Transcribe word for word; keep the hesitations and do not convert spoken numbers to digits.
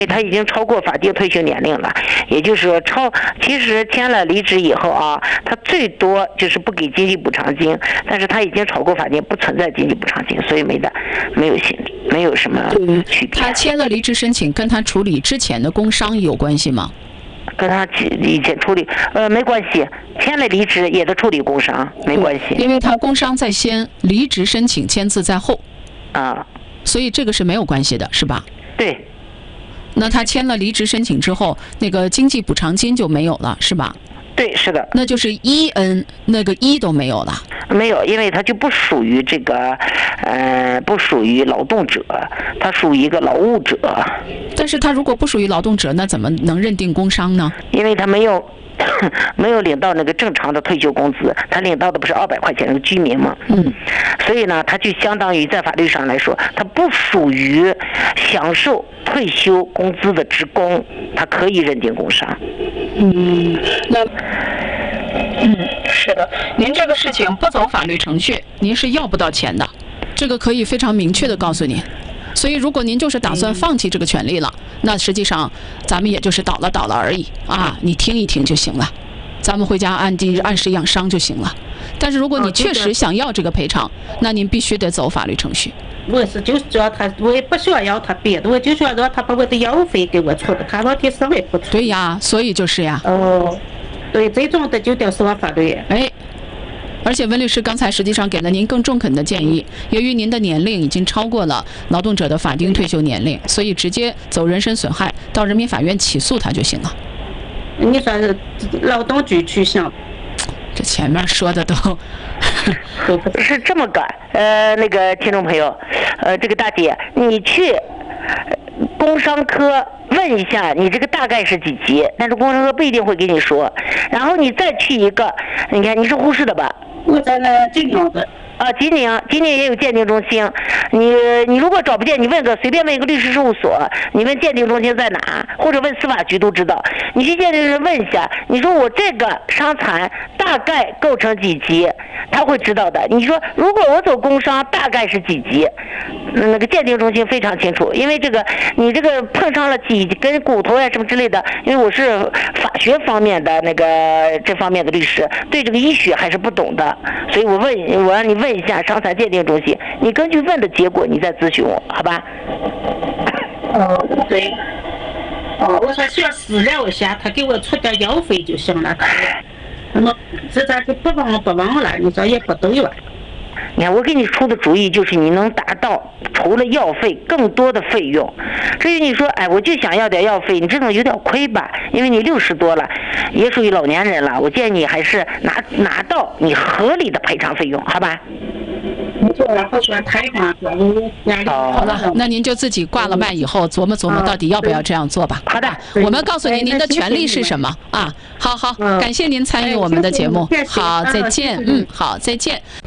他已经超过法定退休年龄了，也就是说超，其实签了离职以后啊，他最多就是不给经济补偿金，但是他已经超过法定，不存在经济补偿金，所以没的，没有性，没有什么区别。 他签了离职申请，跟他处理之前的工伤有关系吗？ 跟他以前处理呃没关系，签了离职也得处理工伤，没关系。 因为他工伤在先，离职申请签字在后， 啊， 所以这个是没有关系的，是吧？ 对。 那他签了离职申请之后，那个经济补偿金就没有了，是吧？ 对，是的。 那就是一 N 那个一都没有了。 没有，因为他就不属于这个，呃，不属于劳动者，他属于一个劳务者。 但是他如果不属于劳动者，那怎么能认定工伤呢？ 因为他没有。没有领到那个正常的退休工资，他领到的不是二百块钱那个居民嘛？ 嗯， 所以呢，他就相当于在法律上来说，他不属于享受退休工资的职工，他可以认定工伤。 嗯，那嗯是的，您这个事情不走法律程序，您是要不到钱的，这个可以非常明确的告诉您。所以，如果您就是打算放弃这个权利了，那实际上咱们也就是倒了倒了而已啊，你听一听就行了，咱们回家按地按时养伤就行了。但是，如果你确实想要这个赔偿，那您必须得走法律程序。 我是就是主要他，我也不需要要他别的，我就需要让他把我的药费给我出的，他老天生也不出。 对呀，所以就是呀。 哦，对，这种的就得说法律。 哎。而且温律师刚才实际上给了您更中肯的建议，由于您的年龄已经超过了劳动者的法定退休年龄，所以直接走人身损害到人民法院起诉他就行了。 你说是劳动局去想， 这前面说的都是这么个，呃，那个听众朋友，呃，这个大姐，你去工伤科问一下你这个大概是几级，但是工伤科不一定会给你说，然后你再去一个，你看你是护士的吧？ 我在那济宁的。 啊，济宁，济宁也有鉴定中心。你你如果找不见，你问个随便问一个律师事务所，你问鉴定中心在哪，或者问司法局都知道。你去鉴定人问一下，你说我这个伤残大概构成几级，他会知道的。你说如果我走工伤大概是几级，那个鉴定中心非常清楚，因为这个你这个碰上了几根骨头呀什么之类的，因为我是法学方面的那个这方面的律师，对这个医学还是不懂的，所以我问我让你问一下伤残鉴定中心，你根据问的结果你再咨询我，好吧？ 哦，对。哦，我说需要私聊一下，他给我出点药费就行了。那么实在是不忘不忘了，你说也不对吧？ 你看，我给你出的主意就是你能达到除了药费更多的费用。至于你说，哎，我就想要点药费，你这种有点亏吧？因为你六十多了，也属于老年人了。我建议你还是拿拿到你合理的赔偿费用，好吧？ 好了，那您就自己挂了麦以后琢磨琢磨，到底要不要这样做吧。 好的， 我们告诉您您的权利是什么啊？好好，感谢您参与我们的节目。好，再见。嗯，好，再见。